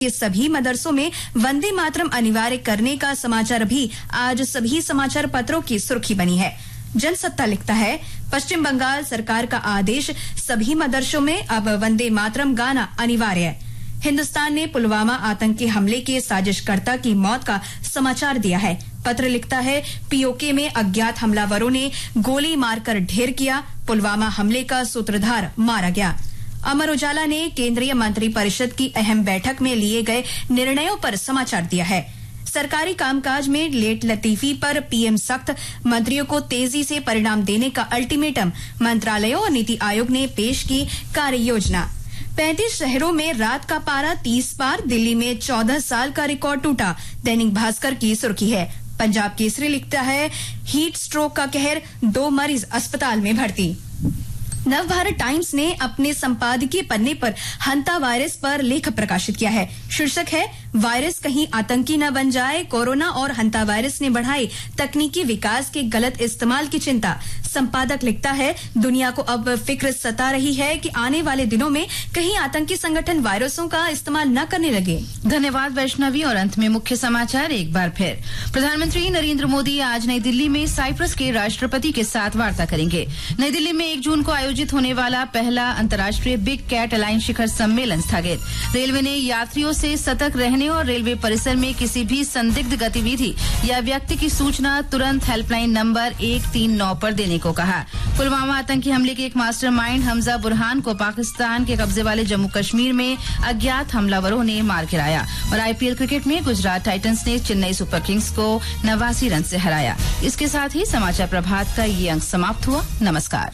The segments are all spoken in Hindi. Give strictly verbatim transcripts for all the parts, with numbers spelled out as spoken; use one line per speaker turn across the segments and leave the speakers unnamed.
ये सभी मदरसों में वंदे मातरम अनिवार्य करने का समाचार भी आज सभी समाचार पत्रों की सुर्खी बनी है। जनसत्ता लिखता है, पश्चिम बंगाल सरकार का आदेश, सभी मदरसों में अब वंदे मातरम गाना अनिवार्य है। हिंदुस्तान ने पुलवामा आतंकी हमले के साजिशकर्ता की मौत का समाचार दिया है। पत्र लिखता है, पीओके में अज्ञात हमलावरों ने गोली मारकर ढेर किया, पुलवामा हमले का सूत्रधार मारा गया। अमर उजाला ने केंद्रीय मंत्रिपरिषद की अहम बैठक में लिए गए निर्णयों पर समाचार दिया है। सरकारी कामकाज में लेट लतीफी पर पीएम सख्त, मंत्रियों को तेजी से परिणाम देने का अल्टीमेटम, मंत्रालयों और नीति आयोग ने पेश की कार्य योजना। पैंतीस शहरों में रात का पारा तीस पार, दिल्ली में चौदह साल का रिकॉर्ड टूटा, दैनिक भास्कर की सुर्खी है। पंजाब केसरी लिखता है, हीट स्ट्रोक का कहर, दो मरीज अस्पताल में भर्ती। नवभारत टाइम्स ने अपने संपादकीय पन्ने पर हंता वायरस पर लेख प्रकाशित किया है। शीर्षक है, वायरस कहीं आतंकी न बन जाए, कोरोना और हंता वायरस ने बढ़ाई तकनीकी विकास के गलत इस्तेमाल की चिंता। संपादक लिखता है, दुनिया को अब फिक्र सता रही है कि आने वाले दिनों में कहीं आतंकी संगठन वायरसों का इस्तेमाल न करने लगे।
धन्यवाद वैष्णवी। और अंत में मुख्य समाचार एक बार फिर। प्रधानमंत्री नरेंद्र मोदी आज नई दिल्ली में साइप्रस के राष्ट्रपति के साथ वार्ता करेंगे। नई दिल्ली में एक जून को आयोजित होने वाला पहला अंतर्राष्ट्रीय बिग कैट अलायंस शिखर सम्मेलन स्थगित। रेलवे ने यात्रियों से सतर्क रहने और रेलवे परिसर में किसी भी संदिग्ध गतिविधि या व्यक्ति की सूचना तुरंत हेल्पलाइन नंबर एक तीन नौ पर देने को कहा। पुलवामा आतंकी हमले के एक मास्टरमाइंड हमजा बुरहान को पाकिस्तान के कब्जे वाले जम्मू कश्मीर में अज्ञात हमलावरों ने मार गिराया। और आईपीएल क्रिकेट में गुजरात टाइटंस ने चेन्नई सुपर किंग्स को नवासी रन से हराया। इसके साथ ही समाचार प्रभात का ये अंक समाप्त हुआ। नमस्कार।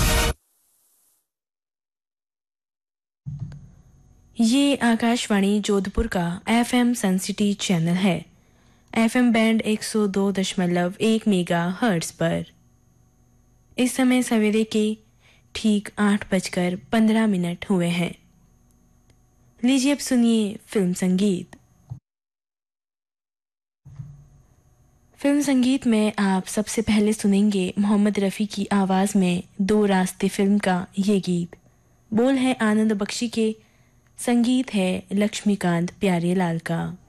ये आकाशवाणी जोधपुर का एफएम सनसिटी चैनल है। एफएम बैंड एक सौ दो दशमलव एक मेगा हर्ट्ज पर इस समय सवेरे के ठीक आठ बजकर पंद्रह मिनट हुए हैं। लीजिए अब सुनिए फिल्म संगीत। फिल्म संगीत में आप सबसे पहले सुनेंगे मोहम्मद रफ़ी की आवाज़ में दो रास्ते फिल्म का ये गीत। बोल है आनंद बख्शी के, संगीत है लक्ष्मीकांत प्यारेलाल का।